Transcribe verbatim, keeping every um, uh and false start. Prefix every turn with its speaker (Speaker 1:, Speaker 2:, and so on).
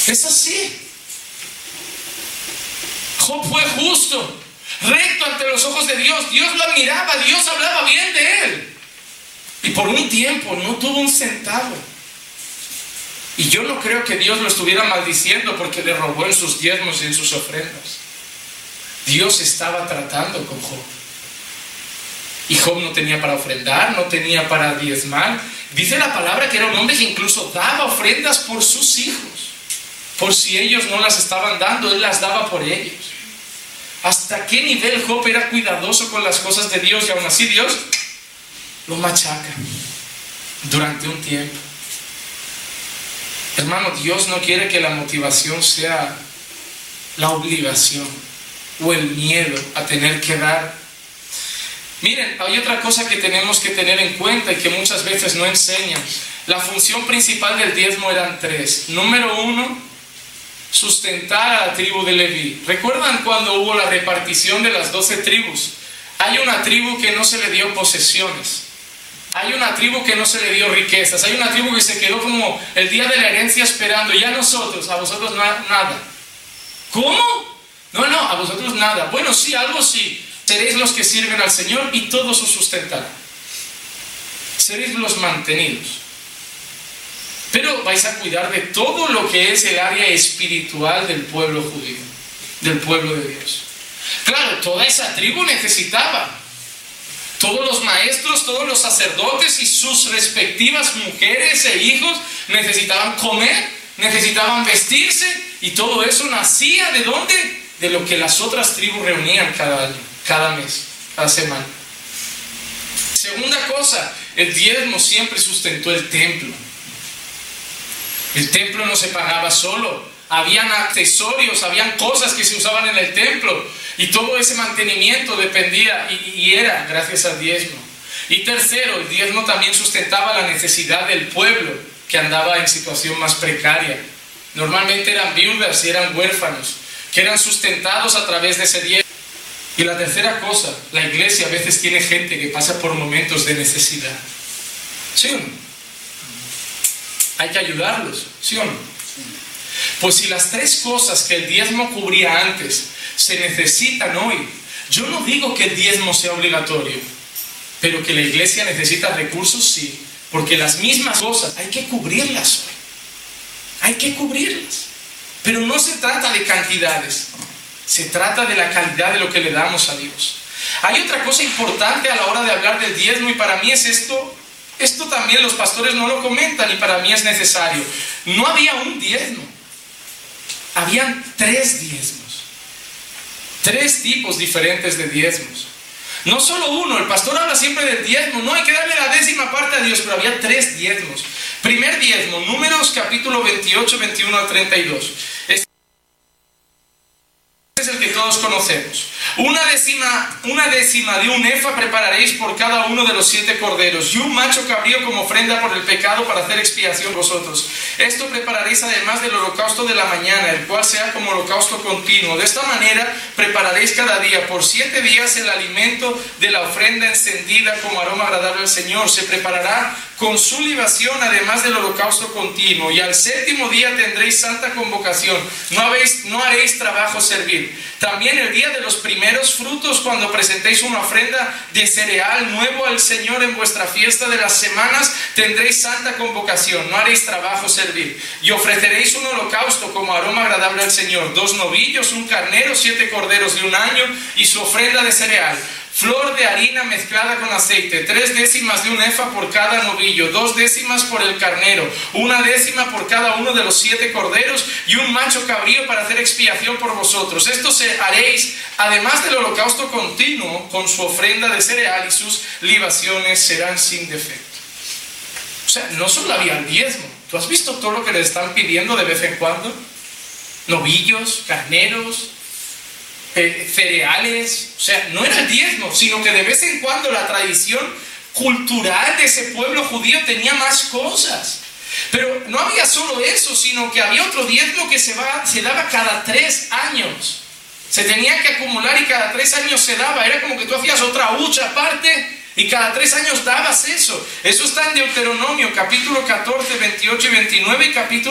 Speaker 1: Es así. Job fue justo, recto ante los ojos de Dios. Dios lo admiraba, Dios hablaba bien de él. Y por un tiempo no tuvo un centavo. Y yo no creo que Dios lo estuviera maldiciendo porque le robó en sus diezmos y en sus ofrendas. Dios estaba tratando con Job. Y Job no tenía para ofrendar, no tenía para diezmar. Dice la palabra que era un hombre que incluso daba ofrendas por sus hijos. Por si ellos no las estaban dando, él las daba por ellos. ¿Hasta qué nivel Job era cuidadoso con las cosas de Dios? Y aún así Dios lo machaca durante un tiempo. Hermano, Dios no quiere que la motivación sea la obligación o el miedo a tener que dar. Miren, hay otra cosa que tenemos que tener en cuenta y que muchas veces no enseñan. La función principal del diezmo eran tres. Número uno, sustentar a la tribu de Leví. ¿Recuerdan cuando hubo la repartición de las doce tribus? Hay una tribu que no se le dio posesiones. Hay una tribu que no se le dio riquezas. Hay una tribu que se quedó como el día de la herencia esperando. Y a nosotros, a vosotros na- nada. ¿Cómo? No, no, a vosotros nada. Bueno, sí, algo sí. Seréis los que sirven al Señor y todos os sustentarán. Seréis los mantenidos. Pero vais a cuidar de todo lo que es el área espiritual del pueblo judío, del pueblo de Dios. Claro, toda esa tribu necesitaba. Todos los maestros, todos los sacerdotes y sus respectivas mujeres e hijos necesitaban comer, necesitaban vestirse, y todo eso nacía ¿de dónde? De lo que las otras tribus reunían cada año, cada mes, cada semana. Segunda cosa, el diezmo siempre sustentó el templo. El templo no se pagaba solo. Habían accesorios, habían cosas que se usaban en el templo. Y todo ese mantenimiento dependía y, y era gracias al diezmo. Y tercero, el diezmo también sustentaba la necesidad del pueblo que andaba en situación más precaria. Normalmente eran viudas y eran huérfanos, que eran sustentados a través de ese diezmo. Y la tercera cosa, la iglesia a veces tiene gente que pasa por momentos de necesidad. ¿Sí o no? Hay que ayudarlos, ¿sí o no? Pues si las tres cosas que el diezmo cubría antes se necesitan hoy, yo no digo que el diezmo sea obligatorio, pero que la iglesia necesita recursos, sí, porque las mismas cosas hay que cubrirlas hoy. Hay que cubrirlas. Pero no se trata de cantidades, se trata de la calidad de lo que le damos a Dios. Hay otra cosa importante a la hora de hablar del diezmo, y para mí es esto. Esto también los pastores no lo comentan y para mí es necesario. No había un diezmo. Habían tres diezmos. Tres tipos diferentes de diezmos. No solo uno. El pastor habla siempre del diezmo. No hay que darle la décima parte a Dios, pero había tres diezmos. Primer diezmo, Números capítulo veintiocho, veintiuno al treinta y dos. Este es el que todos conocemos. Una décima, una décima de un efa prepararéis por cada uno de los siete corderos, y un macho cabrío como ofrenda por el pecado para hacer expiación vosotros. Esto prepararéis además del holocausto de la mañana, el cual sea como holocausto continuo. De esta manera prepararéis cada día por siete días el alimento de la ofrenda encendida como aroma agradable al Señor. Se preparará con su libación además del holocausto continuo. Y al séptimo día tendréis santa convocación. No, habéis, no haréis trabajo servil. También el día de los primeros frutos, cuando presentéis una ofrenda de cereal nuevo al Señor en vuestra fiesta de las semanas, tendréis santa convocación. No haréis trabajo servil. Y ofreceréis un holocausto como aroma agradable al Señor. Dos novillos, un carnero, siete corderos de un año y su ofrenda de cereal. Flor de harina mezclada con aceite, tres décimas de un efa por cada novillo, dos décimas por el carnero, una décima por cada uno de los siete corderos y un macho cabrío para hacer expiación por vosotros. Esto se haréis además del holocausto continuo con su ofrenda de cereal, y sus libaciones serán sin defecto. O sea, no solo había el diezmo. ¿Tú has visto todo lo que le están pidiendo de vez en cuando? Novillos, carneros, Eh, cereales. O sea, no era el diezmo, sino que de vez en cuando la tradición cultural de ese pueblo judío tenía más cosas. Pero no había solo eso, sino que había otro diezmo que se, va, se daba cada tres años. Se tenía que acumular y cada tres años se daba. Era como que tú hacías otra hucha aparte y cada tres años dabas eso. Eso está en Deuteronomio capítulo catorce, veintiocho y veintinueve, y capítulo